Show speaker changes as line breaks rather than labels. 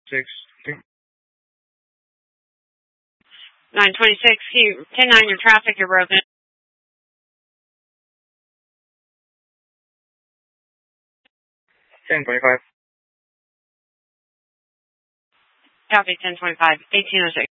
6.
926, 10-9, your traffic, you're broken.
$10.25.
Copy, 1025, 1806.